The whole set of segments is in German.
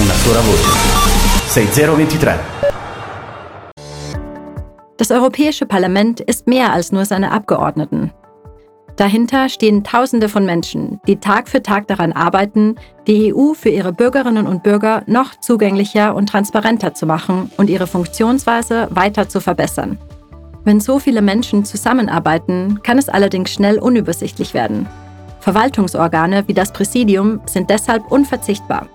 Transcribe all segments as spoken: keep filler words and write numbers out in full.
una sola voce. sei zero due tre. Das Europäische Parlament ist mehr als nur seine Abgeordneten. Dahinter stehen Tausende von Menschen, die Tag für Tag daran arbeiten, die E U für ihre Bürgerinnen und Bürger noch zugänglicher und transparenter zu machen und ihre Funktionsweise weiter zu verbessern. Wenn so viele Menschen zusammenarbeiten, kann es allerdings schnell unübersichtlich werden. Verwaltungsorgane wie das Präsidium sind deshalb unverzichtbar.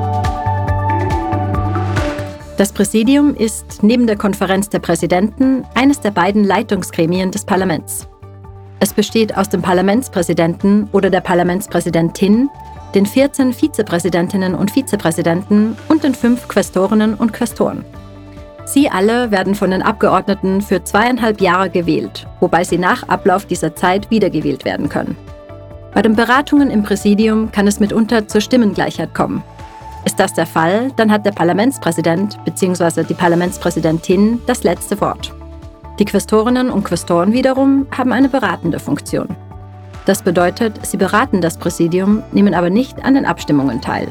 Das Präsidium ist neben der Konferenz der Präsidenten eines der beiden Leitungsgremien des Parlaments. Es besteht aus dem Parlamentspräsidenten oder der Parlamentspräsidentin, den vierzehn Vizepräsidentinnen und Vizepräsidenten und den fünf Quästorinnen und Quästoren. Sie alle werden von den Abgeordneten für zweieinhalb Jahre gewählt, wobei sie nach Ablauf dieser Zeit wiedergewählt werden können. Bei den Beratungen im Präsidium kann es mitunter zur Stimmengleichheit kommen. Ist das der Fall, dann hat der Parlamentspräsident bzw. die Parlamentspräsidentin das letzte Wort. Die Quästorinnen und Quästoren wiederum haben eine beratende Funktion. Das bedeutet, sie beraten das Präsidium, nehmen aber nicht an den Abstimmungen teil.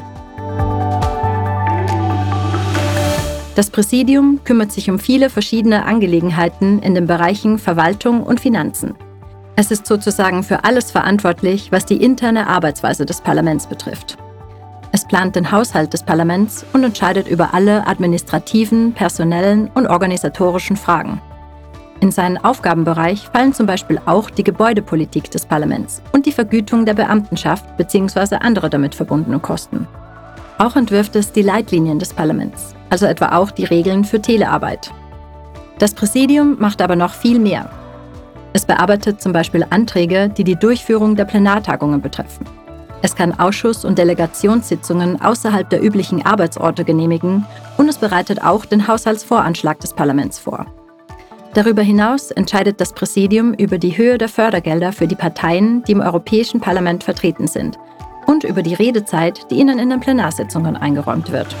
Das Präsidium kümmert sich um viele verschiedene Angelegenheiten in den Bereichen Verwaltung und Finanzen. Es ist sozusagen für alles verantwortlich, was die interne Arbeitsweise des Parlaments betrifft. Es plant den Haushalt des Parlaments und entscheidet über alle administrativen, personellen und organisatorischen Fragen. In seinen Aufgabenbereich fallen zum Beispiel auch die Gebäudepolitik des Parlaments und die Vergütung der Beamtenschaft bzw. andere damit verbundene Kosten. Auch entwirft es die Leitlinien des Parlaments, also etwa auch die Regeln für Telearbeit. Das Präsidium macht aber noch viel mehr. Es bearbeitet zum Beispiel Anträge, die die Durchführung der Plenartagungen betreffen. Es kann Ausschuss- und Delegationssitzungen außerhalb der üblichen Arbeitsorte genehmigen und es bereitet auch den Haushaltsvoranschlag des Parlaments vor. Darüber hinaus entscheidet das Präsidium über die Höhe der Fördergelder für die Parteien, die im Europäischen Parlament vertreten sind, und über die Redezeit, die ihnen in den Plenarsitzungen eingeräumt wird.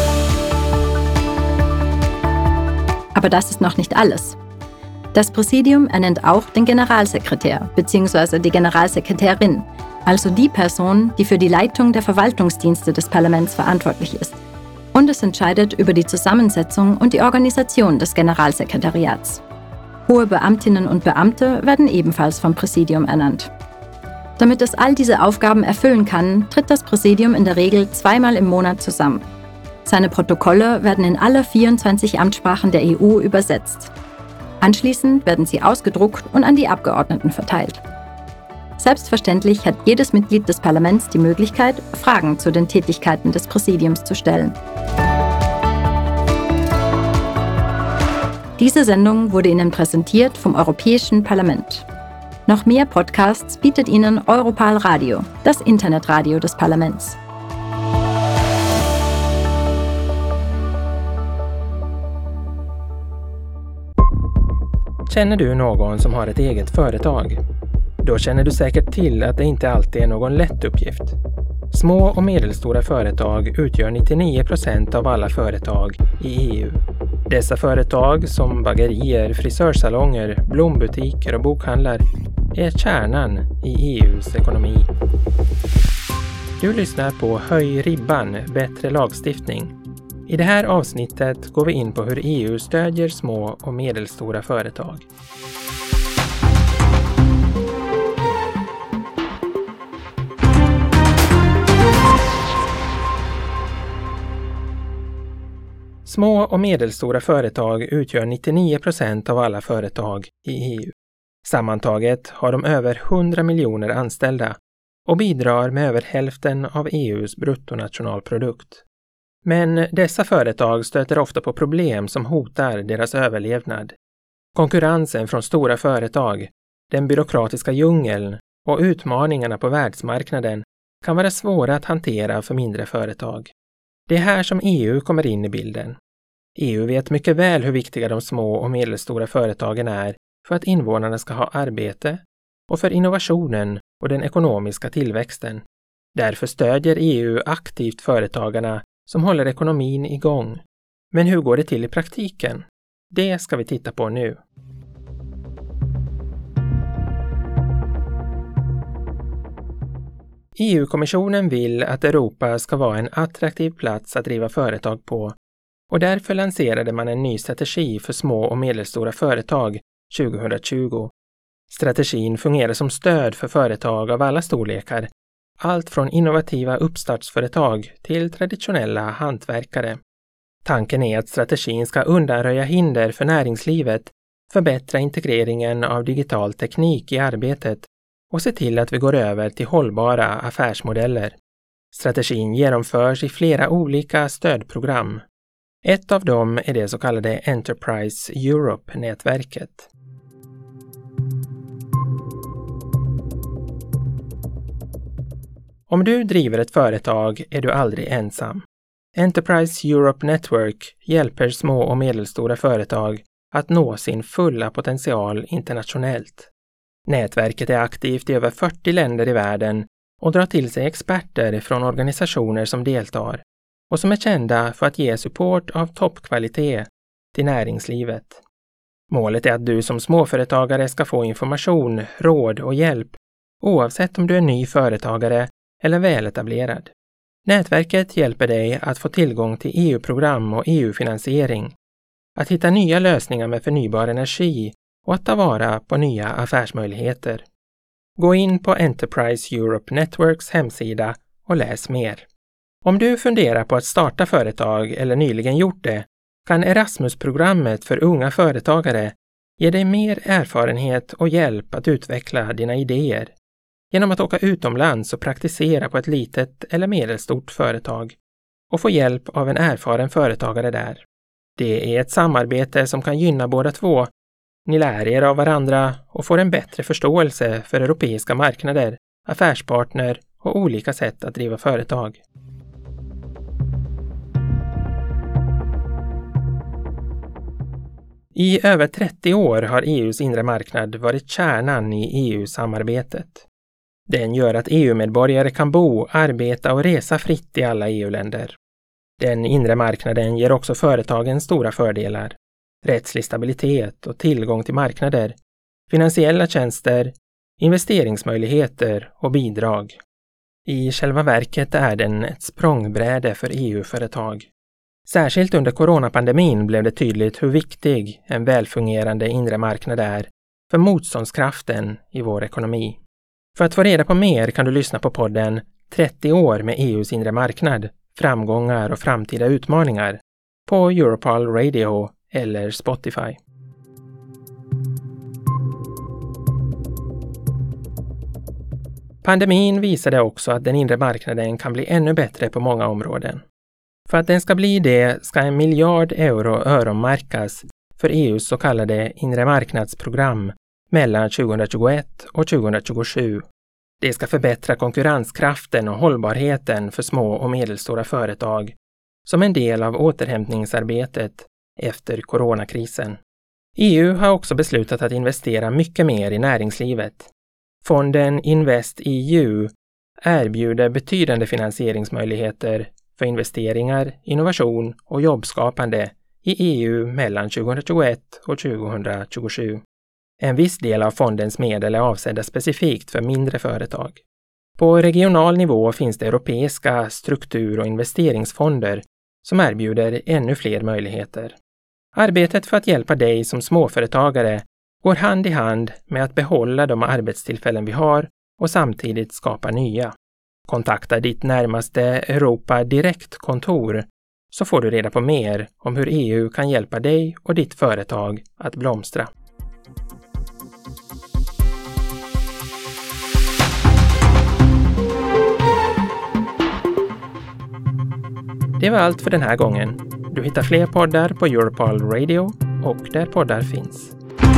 Aber das ist noch nicht alles. Das Präsidium ernennt auch den Generalsekretär bzw. die Generalsekretärin, also die Person, die für die Leitung der Verwaltungsdienste des Parlaments verantwortlich ist. Und es entscheidet über die Zusammensetzung und die Organisation des Generalsekretariats. Hohe Beamtinnen und Beamte werden ebenfalls vom Präsidium ernannt. Damit es all diese Aufgaben erfüllen kann, tritt das Präsidium in der Regel zweimal im Monat zusammen. Seine Protokolle werden in alle vierundzwanzig Amtssprachen der E U übersetzt. Anschließend werden sie ausgedruckt und an die Abgeordneten verteilt. Selbstverständlich hat jedes Mitglied des Parlaments die Möglichkeit, Fragen zu den Tätigkeiten des Präsidiums zu stellen. Diese Sendung wurde Ihnen präsentiert vom Europäischen Parlament. Noch mehr Podcasts bietet Ihnen Europal Radio, das Internetradio des Parlaments. Känner du någon som har ett eget företag? Då känner du säkert till att det inte alltid är någon lätt uppgift. Små och medelstora företag utgör nittionio procent av alla företag i E U. Dessa företag som bagerier, frisörsalonger, blombutiker och bokhandlar är kärnan i E U:s ekonomi. Du lyssnar på Höj ribban, bättre lagstiftning. I det här avsnittet går vi in på hur E U stödjer små och medelstora företag. Små och medelstora företag utgör nittionio procent av alla företag i E U. Sammantaget har de över hundra miljoner anställda och bidrar med över hälften av E U:s bruttonationalprodukt. Men dessa företag stöter ofta på problem som hotar deras överlevnad. Konkurrensen från stora företag, den byråkratiska djungeln och utmaningarna på världsmarknaden kan vara svåra att hantera för mindre företag. Det är här som E U kommer in i bilden. E U vet mycket väl hur viktiga de små och medelstora företagen är för att invånarna ska ha arbete och för innovationen och den ekonomiska tillväxten. Därför stödjer E U aktivt företagarna som håller ekonomin igång. Men hur går det till i praktiken? Det ska vi titta på nu. E U-kommissionen vill att Europa ska vara en attraktiv plats att driva företag på och därför lanserade man en ny strategi för små och medelstora företag tjugohundratjugo. Strategin fungerar som stöd för företag av alla storlekar, allt från innovativa uppstartsföretag till traditionella hantverkare. Tanken är att strategin ska undanröja hinder för näringslivet, förbättra integreringen av digital teknik i arbetet och se till att vi går över till hållbara affärsmodeller. Strategin genomförs i flera olika stödprogram. Ett av dem är det så kallade Enterprise Europe-nätverket. Om du driver ett företag är du aldrig ensam. Enterprise Europe Network hjälper små och medelstora företag att nå sin fulla potential internationellt. Nätverket är aktivt i över fyrtio länder i världen och drar till sig experter från organisationer som deltar och som är kända för att ge support av toppkvalitet till näringslivet. Målet är att du som småföretagare ska få information, råd och hjälp oavsett om du är ny företagare eller väletablerad. Nätverket hjälper dig att få tillgång till E U-program och E U-finansiering, att hitta nya lösningar med förnybar energi och att ta vara på nya affärsmöjligheter. Gå in på Enterprise Europe Networks hemsida och läs mer. Om du funderar på att starta företag eller nyligen gjort det, kan Erasmus-programmet för unga företagare ge dig mer erfarenhet och hjälp att utveckla dina idéer genom att åka utomlands och praktisera på ett litet eller medelstort företag och få hjälp av en erfaren företagare där. Det är ett samarbete som kan gynna båda två. Ni lär er av varandra och får en bättre förståelse för europeiska marknader, affärspartner och olika sätt att driva företag. I över trettio år har E U:s inre marknad varit kärnan i E U-samarbetet. Den gör att E U-medborgare kan bo, arbeta och resa fritt i alla E U-länder. Den inre marknaden ger också företagen stora fördelar. Rättslig stabilitet och tillgång till marknader, finansiella tjänster, investeringsmöjligheter och bidrag. I själva verket är den ett språngbräde för E U-företag. Särskilt under coronapandemin blev det tydligt hur viktig en välfungerande inre marknad är för motståndskraften i vår ekonomi. För att få reda på mer kan du lyssna på podden trettio år med E U:s inre marknad, framgångar och framtida utmaningar på Europol Radio eller Spotify. Pandemin visade också att den inre marknaden kan bli ännu bättre på många områden. För att den ska bli det ska en miljard euro öronmärkas för E U:s så kallade inre marknadsprogram mellan tjugohundratjugoett och tjugohundratjugosju. Det ska förbättra konkurrenskraften och hållbarheten för små och medelstora företag som en del av återhämtningsarbetet efter coronakrisen. E U har också beslutat att investera mycket mer i näringslivet. Fonden Invest E U erbjuder betydande finansieringsmöjligheter för investeringar, innovation och jobbskapande i E U mellan tjugohundratjugoett och tjugohundratjugosju. En viss del av fondens medel är avsedda specifikt för mindre företag. På regional nivå finns det europeiska struktur- och investeringsfonder som erbjuder ännu fler möjligheter. Arbetet för att hjälpa dig som småföretagare går hand i hand med att behålla de arbetstillfällen vi har och samtidigt skapa nya. Kontakta ditt närmaste Europa Direkt-kontor så får du reda på mer om hur E U kan hjälpa dig och ditt företag att blomstra. Det var allt för den här gången. Du hittar fler poddar på Europol Radio och där poddar finns.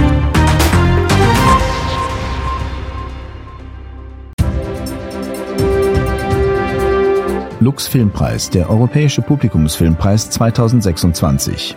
Lux Filmpreis, der Europäische Publikumsfilmpreis zweitausendsechsundzwanzig.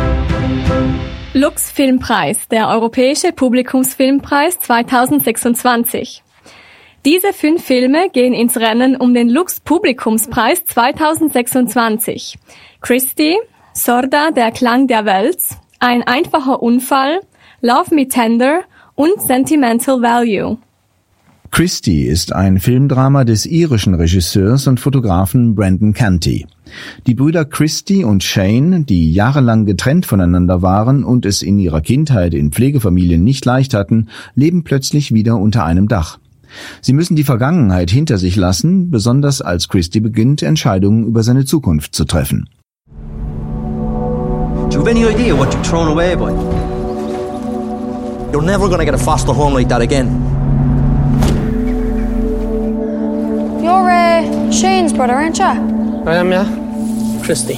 Lux Filmpreis, der Europäische Publikumsfilmpreis zweitausendsechsundzwanzig. Diese fünf Filme gehen ins Rennen um den Lux Publikumspreis zweitausendsechsundzwanzig. Christie, Sorda, der Klang der Welt, Ein einfacher Unfall, Love Me Tender und Sentimental Value. Christie ist ein Filmdrama des irischen Regisseurs und Fotografen Brendan Canty. Die Brüder Christie und Shane, die jahrelang getrennt voneinander waren und es in ihrer Kindheit in Pflegefamilien nicht leicht hatten, leben plötzlich wieder unter einem Dach. Sie müssen die Vergangenheit hinter sich lassen, besonders als Christie beginnt, Entscheidungen über seine Zukunft zu treffen. Do you have any idea what you've thrown away, boy? You're never gonna get a foster home like that again. You're uh, Shane's brother, aren't you? I am, yeah. Christie.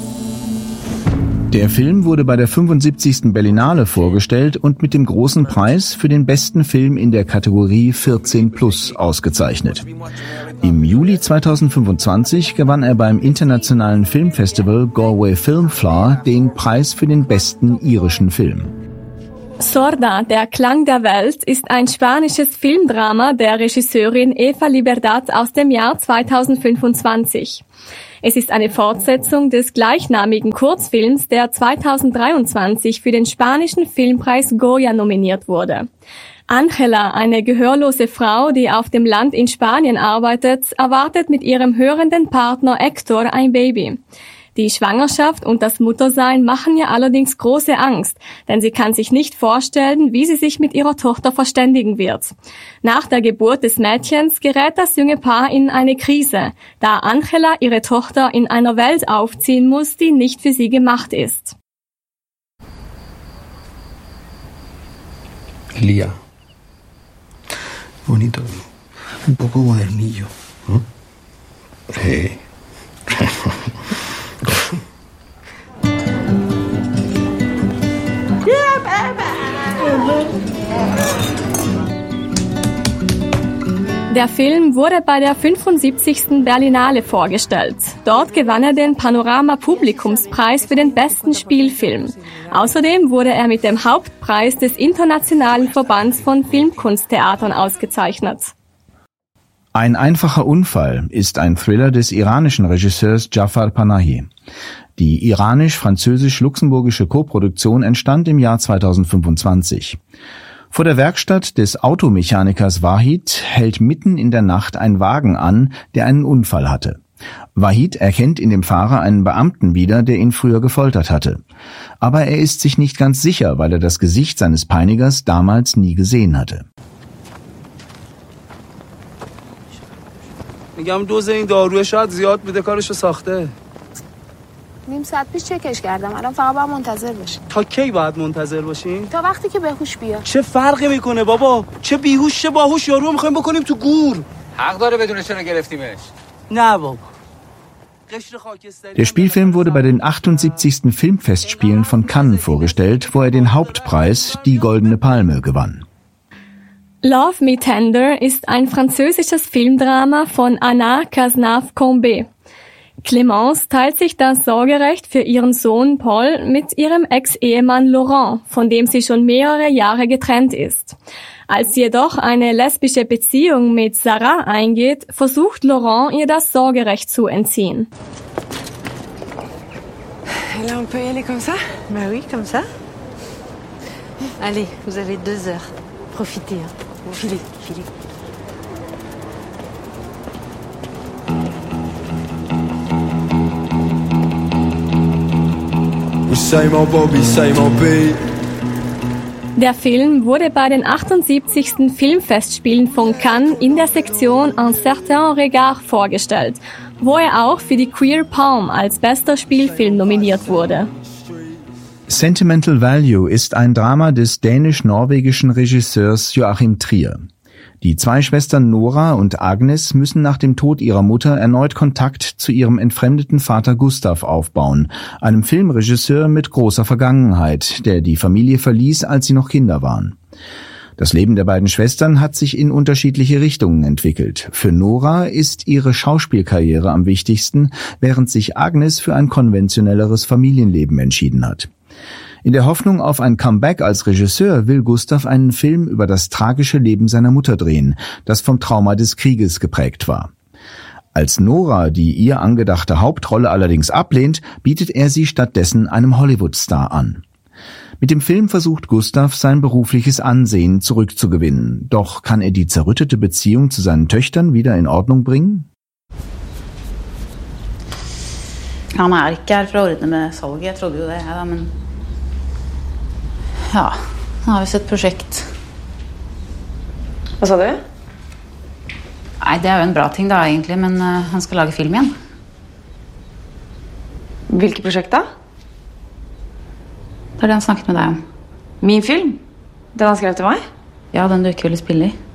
Der Film wurde bei der fünfundsiebzigsten Berlinale vorgestellt und mit dem großen Preis für den besten Film in der Kategorie vierzehn plus ausgezeichnet. Im Juli zweitausendfünfundzwanzig gewann er beim internationalen Filmfestival Galway Film Flower den Preis für den besten irischen Film. Sorda, der Klang der Welt, ist ein spanisches Filmdrama der Regisseurin Eva Libertad aus dem Jahr zweitausendfünfundzwanzig. Es ist eine Fortsetzung des gleichnamigen Kurzfilms, der zweitausenddreiundzwanzig für den spanischen Filmpreis Goya nominiert wurde. Angela, eine gehörlose Frau, die auf dem Land in Spanien arbeitet, erwartet mit ihrem hörenden Partner Hector ein Baby. Die Schwangerschaft und das Muttersein machen ihr allerdings große Angst, denn sie kann sich nicht vorstellen, wie sie sich mit ihrer Tochter verständigen wird. Nach der Geburt des Mädchens gerät das junge Paar in eine Krise, da Angela ihre Tochter in einer Welt aufziehen muss, die nicht für sie gemacht ist. Lia. Bonito. Un poco modernillo. ¿Mm? Sí. Der Film wurde bei der fünfundsiebzigsten Berlinale vorgestellt. Dort gewann er den Panorama-Publikumspreis für den besten Spielfilm. Außerdem wurde er mit dem Hauptpreis des Internationalen Verbands von Filmkunsttheatern ausgezeichnet. Ein einfacher Unfall ist ein Thriller des iranischen Regisseurs Jafar Panahi. Die iranisch-französisch-luxemburgische Koproduktion entstand im Jahr zweitausendfünfundzwanzig. Vor der Werkstatt des Automechanikers Wahid hält mitten in der Nacht ein Wagen an, der einen Unfall hatte. Wahid erkennt in dem Fahrer einen Beamten wieder, der ihn früher gefoltert hatte. Aber er ist sich nicht ganz sicher, weil er das Gesicht seines Peinigers damals nie gesehen hatte. میگم دوز این داروی شاید زیاد بوده کارشو ساخته. نیم ساعت پیش چکش کردم الان فقط باید منتظر باشیم. تا کی باید منتظر باشیم؟ تا وقتی که بهوش بیاد. چه فرقی میکنه بابا؟ چه بیهوش چه باهوش یارو میخوایم بکنیم تو گور. حق داره بدون چرا گرفتیمش. نه بابا. Der Spielfilm wurde bei den achtundsiebzigsten Filmfestspielen von Cannes vorgestellt, wo er den Hauptpreis, die Goldene Palme, gewann. Love Me Tender ist ein französisches Filmdrama von Anna Cazenave-Combet. Clémence teilt sich das Sorgerecht für ihren Sohn Paul mit ihrem Ex-Ehemann Laurent, von dem sie schon mehrere Jahre getrennt ist. Als sie jedoch eine lesbische Beziehung mit Sarah eingeht, versucht Laurent, ihr das Sorgerecht zu entziehen. Là, on peut y aller comme ça? Bah oui, comme ça. Allez, vous avez deux heures. Profitez, hein. Filez, filez. Der Film wurde bei den achtundsiebzigsten Filmfestspielen von Cannes in der Sektion Un certain regard vorgestellt, wo er auch für die Queer Palm als bester Spielfilm nominiert wurde. Sentimental Value ist ein Drama des dänisch-norwegischen Regisseurs Joachim Trier. Die zwei Schwestern Nora und Agnes müssen nach dem Tod ihrer Mutter erneut Kontakt zu ihrem entfremdeten Vater Gustav aufbauen, einem Filmregisseur mit großer Vergangenheit, der die Familie verließ, als sie noch Kinder waren. Das Leben der beiden Schwestern hat sich in unterschiedliche Richtungen entwickelt. Für Nora ist ihre Schauspielkarriere am wichtigsten, während sich Agnes für ein konventionelleres Familienleben entschieden hat. In der Hoffnung auf ein Comeback als Regisseur will Gustav einen Film über das tragische Leben seiner Mutter drehen, das vom Trauma des Krieges geprägt war. Als Nora die ihr angedachte Hauptrolle allerdings ablehnt, bietet er sie stattdessen einem Hollywood-Star an. Mit dem Film versucht Gustav, sein berufliches Ansehen zurückzugewinnen. Doch kann er die zerrüttete Beziehung zu seinen Töchtern wieder in Ordnung bringen? Han er ikke her for å ordne med salget, jeg trodde jo det, ja, men ja, han har visst et prosjekt. Hva sa du? Nei, det er jo en bra ting da egentlig, men uh, han skal lage film igjen. Hvilket prosjekt da? Det er det han snakket med deg om. Min film? Den han skrev til meg? Ja, den du ikke ville spille i.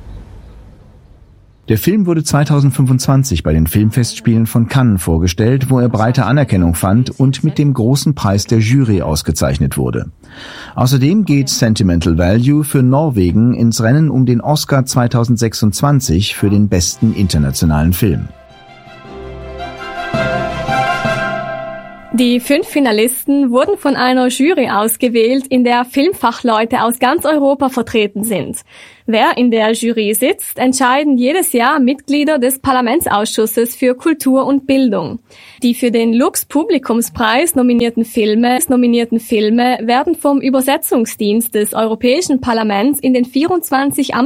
Der Film wurde zweitausendfünfundzwanzig bei den Filmfestspielen von Cannes vorgestellt, wo er breite Anerkennung fand und mit dem großen Preis der Jury ausgezeichnet wurde. Außerdem geht Sentimental Value für Norwegen ins Rennen um den Oscar zweitausendsechsundzwanzig für den besten internationalen Film. Die fünf Finalisten wurden von einer Jury ausgewählt, in der Filmfachleute aus ganz Europa vertreten sind. Wer in der Jury sitzt, entscheiden jedes Jahr Mitglieder des Parlamentsausschusses für Kultur und Bildung. Die für den Lux Publikumspreis nominierten Filme, nominierten Filme werden vom Übersetzungsdienst des Europäischen Parlaments in den vierundzwanzig